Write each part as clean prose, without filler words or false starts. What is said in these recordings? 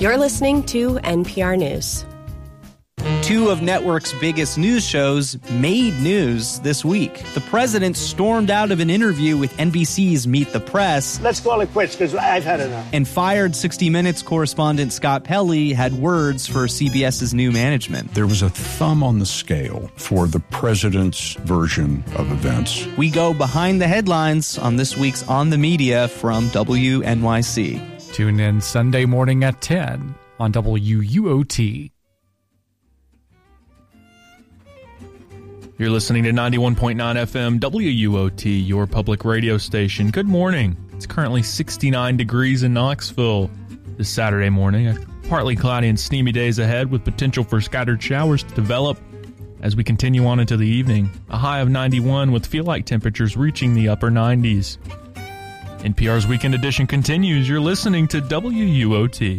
You're listening to NPR News. Two of network's biggest news shows made news this week. The president stormed out of an interview with NBC's Meet the Press. Let's call it quits because I've had enough. And fired 60 Minutes correspondent Scott Pelley had words for CBS's new management. There was a thumb on the scale for the president's version of events. We go behind the headlines on this week's On the Media from WNYC. Tune in Sunday morning at 10 on WUOT. You're listening to 91.9 FM WUOT, your public radio station. Good morning. It's currently 69 degrees in Knoxville this Saturday morning. Partly cloudy and steamy days ahead with potential for scattered showers to develop as we continue on into the evening. A high of 91 with feel-like temperatures reaching the upper 90s. NPR's Weekend Edition continues. You're listening to WUOT.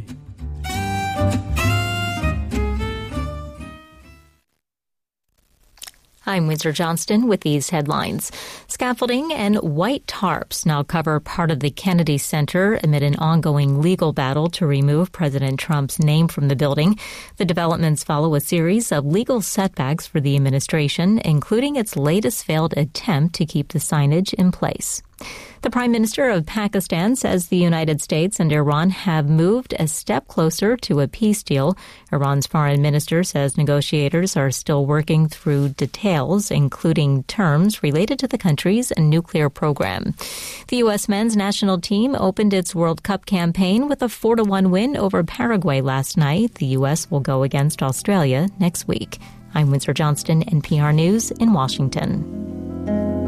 I'm Windsor Johnston with these headlines. Scaffolding and white tarps now cover part of the Kennedy Center amid an ongoing legal battle to remove President Trump's name from the building. The developments follow a series of legal setbacks for the administration, including its latest failed attempt to keep the signage in place. The Prime Minister of Pakistan says the United States and Iran have moved a step closer to a peace deal. Iran's foreign minister says negotiators are still working through details, including terms related to the country's nuclear program. The U.S. men's national team opened its World Cup campaign with a 4-1 win over Paraguay last night. The U.S. will go against Australia next week. I'm Windsor Johnston, NPR News in Washington.